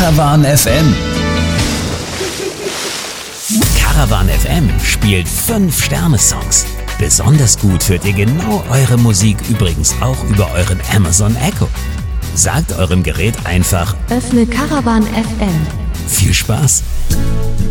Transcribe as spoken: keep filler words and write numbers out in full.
Caravan F M. Caravan F M spielt fünf Sterne Songs. Besonders gut hört ihr genau eure Musik übrigens auch über euren Amazon Echo. Sagt eurem Gerät einfach: Öffne Caravan F M. Viel Spaß!